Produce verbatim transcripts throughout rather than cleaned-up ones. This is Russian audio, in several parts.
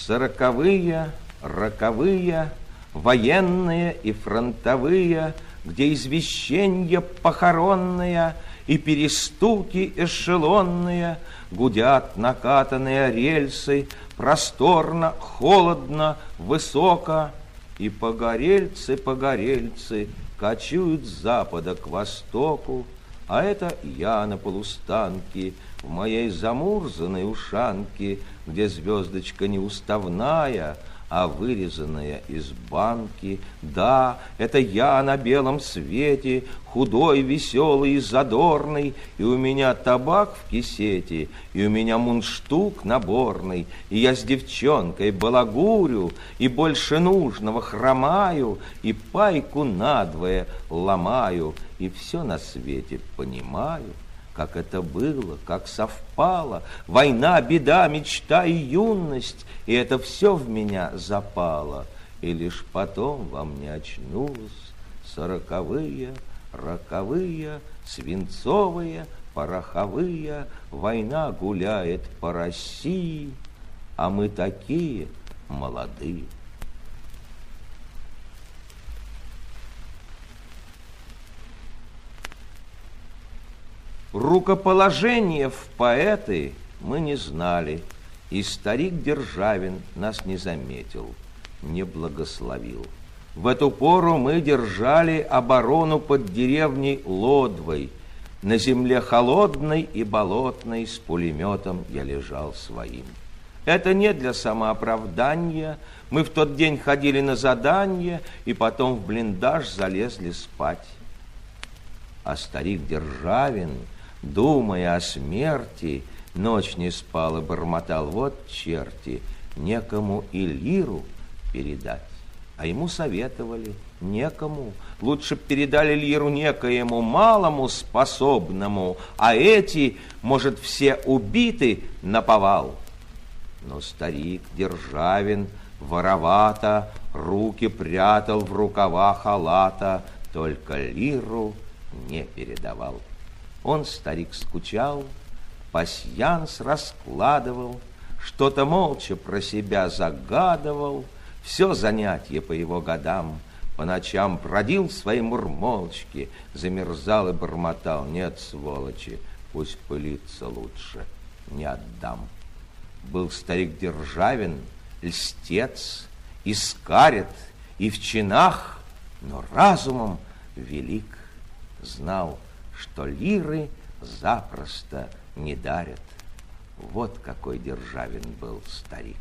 Сороковые, роковые, военные и фронтовые, где извещенья похоронные и перестуки эшелонные, гудят накатанные рельсы, просторно, холодно, высоко, и погорельцы, погорельцы кочуют с запада к востоку, а это я на полустанке, в моей замурзанной ушанке, где звездочка не уставная, а вырезанная из банки. Да, это я на белом свете, худой, веселый и задорный, и у меня табак в кисете, и у меня мундштук наборный, и я с девчонкой балагурю, и больше нужного хромаю, и пайку надвое ломаю, и все на свете понимаю. Как это было, как совпало, война, беда, мечта и юность, и это все в меня запало, и лишь потом во мне очнулось сороковые, роковые, свинцовые, пороховые, война гуляет по России, а мы такие молодые. Рукоположение в поэты мы не знали, и старик Державин нас не заметил, не благословил. В эту пору мы держали оборону под деревней Лодвой. На земле холодной и болотной с пулеметом я лежал своим. Это не для самооправдания. Мы в тот день ходили на задание и потом в блиндаж залезли спать. А старик Державин, думая о смерти, ночь не спал и бормотал: вот черти, некому и лиру передать. А ему советовали: некому, лучше передали лиру некоему малому способному, а эти, может, все убиты наповал. Но старик Державин воровато руки прятал в рукава халата, только лиру не передавал. Он, старик, скучал, пасьянс раскладывал, что-то молча про себя загадывал, все занятие по его годам, по ночам бродил в своей мурмолочке, замерзал и бормотал: нет, сволочи, пусть пылится лучше, не отдам. Был старик Державин льстец, и скарит, и в чинах, но разумом велик, знал, что лиры запросто не дарят. Вот какой Державин был старик.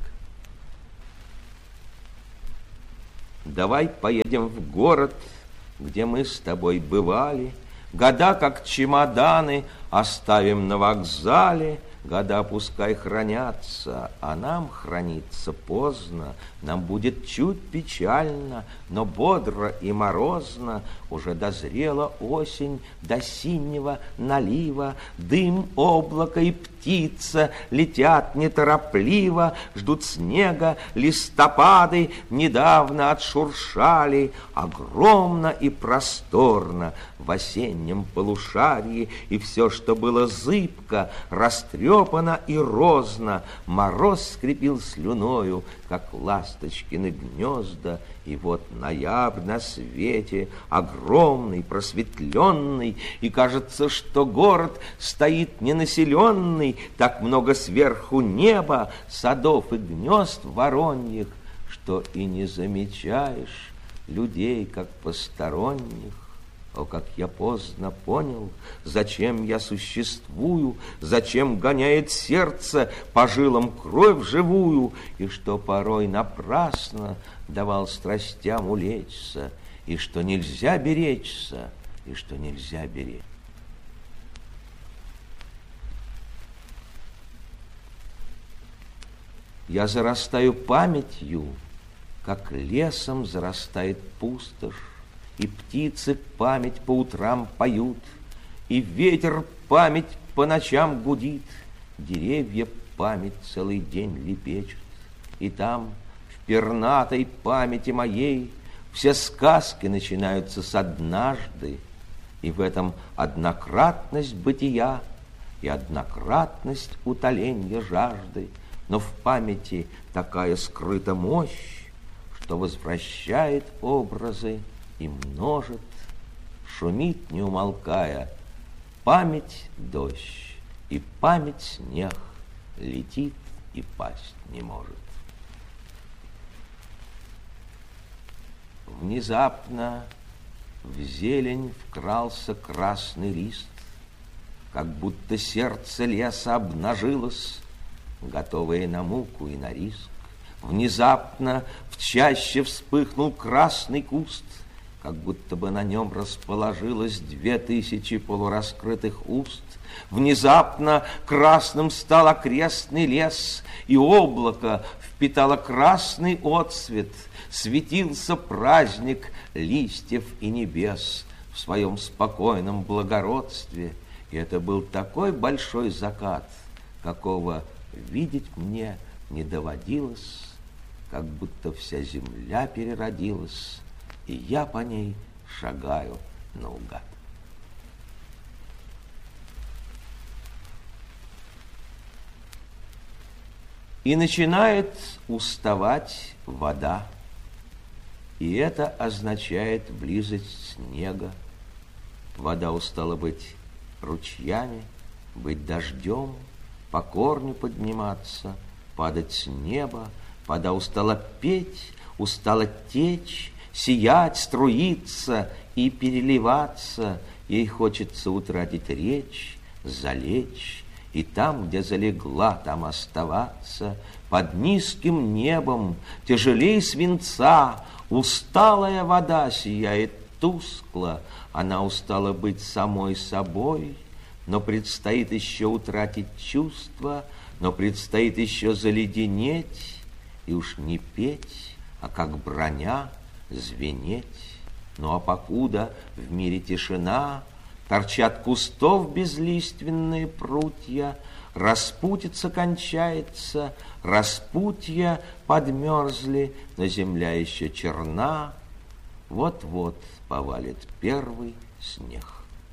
Давай поедем в город, где мы с тобой бывали, года, как чемоданы, оставим на вокзале. Года пускай хранятся, а нам храниться поздно. Нам будет чуть печально, но бодро и морозно. Уже дозрела осень до синего налива. Дым, облако и птица летят неторопливо, ждут снега листопады, недавно отшуршали. Огромно и просторно в осеннем полушарии, и все, что было зыбко, растрепано и розно. Мороз скрипел слюною, как ласточкины гнезда. И вот ноябрь на свете, огромный, просветленный, и кажется, что город стоит ненаселенный. Так много сверху неба, садов и гнезд вороньих, что и не замечаешь людей, как посторонних. О, как я поздно понял, зачем я существую, зачем гоняет сердце по жилам кровь живую, и что порой напрасно давал страстям улечься, и что нельзя беречься, и что нельзя беречь. Я зарастаю памятью, как лесом зарастает пустошь, и птицы память по утрам поют, и ветер память по ночам гудит, деревья память целый день лепечут. И там, в пернатой памяти моей, все сказки начинаются с однажды, и в этом однократность бытия и однократность утоленья жажды. но в памяти такая скрыта мощь, что возвращает образы и множит, шумит, не умолкая, память дождь, и память снег летит и пасть не может. Внезапно в зелень вкрался красный лист, как будто сердце леса обнажилось, готовое на муку и на риск. Внезапно в чаще вспыхнул красный куст, как будто бы на нем расположилось две тысячи полураскрытых уст. Внезапно красным стал окрестный лес, и облако впитало красный отцвет. Светился праздник листьев и небес в своем спокойном благородстве. И это был такой большой закат, какого видеть мне не доводилось, как будто вся земля переродилась, и я по ней шагаю наугад. И начинает уставать вода, и это означает близость снега. Вода устала быть ручьями, быть дождем, по корню подниматься, падать с неба. Вода устала петь, устала течь, сиять, струиться и переливаться. Ей хочется утратить речь, залечь, и там, где залегла, там оставаться. Под низким небом, тяжелей свинца, усталая вода сияет тускло. Она устала быть самой собой, но предстоит еще утратить чувства, но предстоит еще заледенеть, и уж не петь, а как броня звенеть. Ну а покуда в мире тишина, торчат кустов безлиственные прутья, распутица кончается, распутья подмерзли, но земля еще черна. Вот-вот повалит первый снег.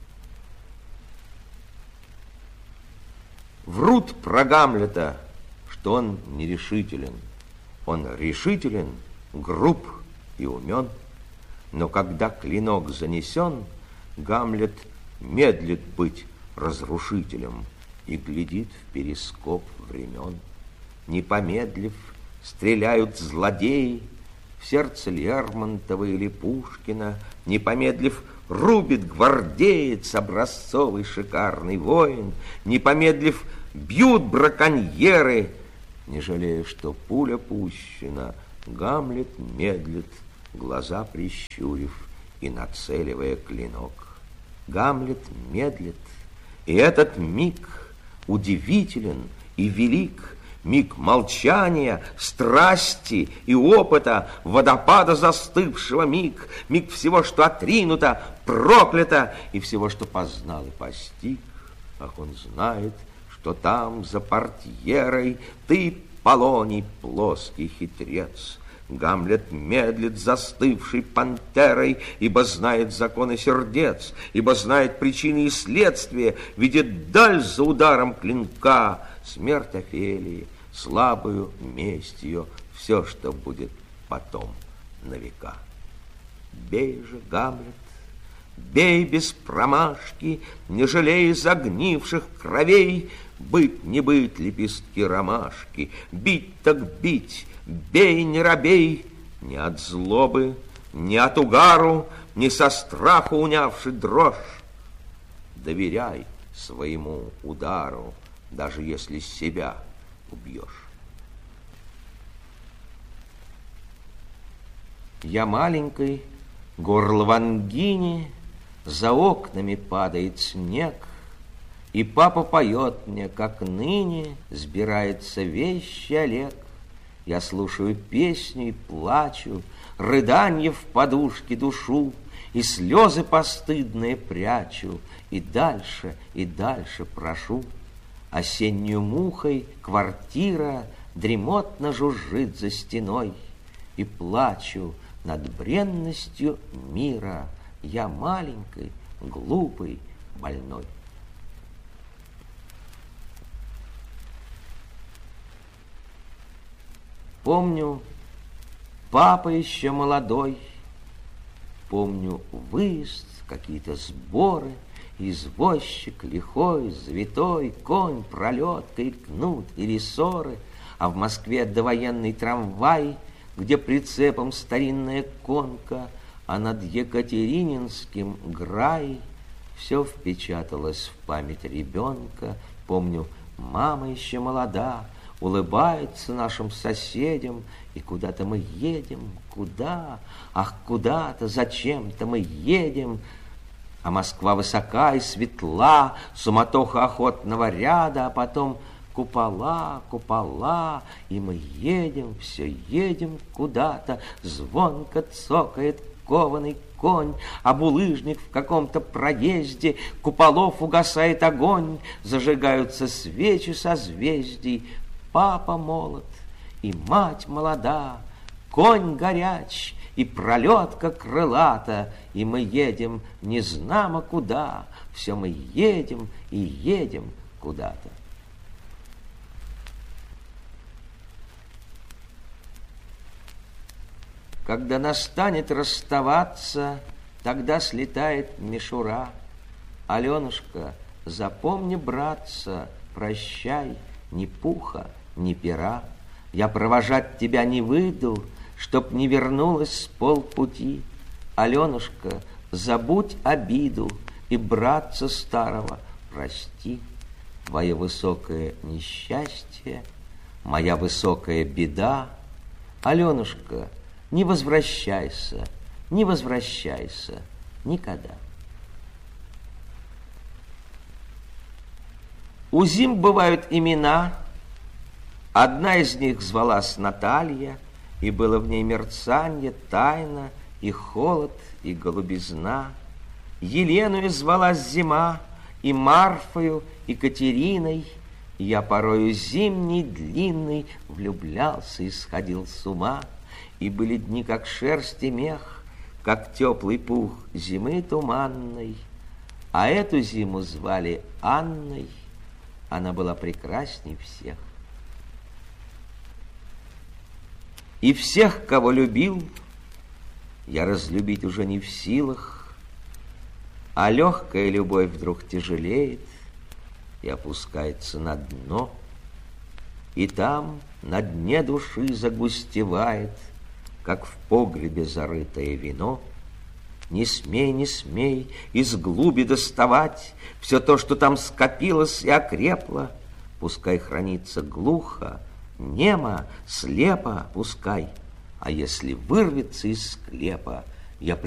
Врут про Гамлета, что он нерешителен. Он решителен, груб и умен, но когда клинок занесен, Гамлет медлит быть разрушителем и глядит в перископ времен. Не помедлив, стреляют злодеи в сердце Лермонтова или Пушкина. Не помедлив, рубит гвардеец, образцовый шикарный воин. Не помедлив, бьют браконьеры, не жалея, что пуля пущена. Гамлет медлит, глаза прищурив и нацеливая клинок. Гамлет медлит, и этот миг удивителен и велик, миг молчания, страсти и опыта, водопада застывшего, миг, миг всего, что отринуто, проклято, и всего, что познал и постиг. Ах, он знает, что там, за портьерой, ты, Полоний, плоский хитрец. Гамлет медлит застывшей пантерой, ибо знает законы сердец, ибо знает причины и следствия, видит даль за ударом клинка, смерть Офелии, слабую месть ее, все, что будет потом на века. Бей же, Гамлет, бей без промашки, не жалей загнивших кровей, быть не быть лепестки ромашки, бить так бить, бей не робей, ни от злобы, ни от угару, ни со страху унявший дрожь. Доверяй своему удару, даже если себя убьешь. Я маленький, горло в ангине, за окнами падает снег, и папа поет мне, как ныне сбирается вещи Олег. Я слушаю песню и плачу, рыданье в подушке душу, и слезы постыдные прячу, и дальше, и дальше прошу. Осеннюю мухой квартира дремотно жужжит за стеной, и плачу над бренностью мира. Я маленький, глупый, больной. Помню, папа еще молодой, помню выезд, какие-то сборы, извозчик лихой, завитой, конь, пролетка и кнут, и рессоры, а в Москве довоенный трамвай, где прицепом старинная конка, а над Екатерининским грай. Все впечаталось в память ребенка. Помню, мама еще молода, улыбается нашим соседям, и куда-то мы едем, куда? Ах, куда-то, зачем-то мы едем. А Москва высока и светла, суматоха охотного ряда, а потом купола, купола, и мы едем, все едем куда-то, звонко цокает кованый конь, а булыжник в каком-то проезде, куполов угасает огонь, зажигаются свечи созвездий. Папа молод, и мать молода, конь горяч, и пролетка крылата, и мы едем незнамо куда, все мы едем и едем куда-то. Когда настанет расставаться, тогда слетает мишура. Аленушка, запомни, братца, прощай, ни пуха, ни пера. Я провожать тебя не выйду, чтоб не вернулась с полпути. Аленушка, забудь обиду и братца старого прости. Твое высокое несчастье, моя высокая беда. Аленушка, не возвращайся, не возвращайся никогда. У зим бывают имена. Одна из них звалась Наталья, и было в ней мерцанье, тайна, и холод, и голубизна. Еленою звалась зима, и Марфою, и Катериной. Я порою зимний, длинный влюблялся и сходил с ума. И были дни, как шерсть и мех, как теплый пух зимы туманной. А эту зиму звали Анной, она была прекрасней всех. И всех, кого любил, я разлюбить уже не в силах, а легкая любовь вдруг тяжелеет и опускается на дно, и там на дне души загустевает, как в погребе зарытое вино. Не смей, не смей из глуби доставать все то, что там скопилось и окрепло. Пускай хранится глухо, немо, слепо пускай. А если вырвется из склепа, я